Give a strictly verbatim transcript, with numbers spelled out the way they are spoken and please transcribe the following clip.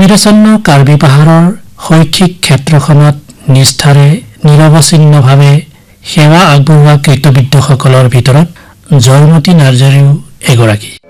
অবিৰচন্ন কাৰ্বি পাহাৰৰ শৈক্ষিক ক্ষেত্ৰখনত নিষ্ঠাৰে নিৰৱচ্ছিন্নভাৱে সেৱা আগবঢ়োৱা কৃতবিদ্যসকলৰ ভিতৰত জয়মতী নাৰ্জাৰীও এগৰাকী।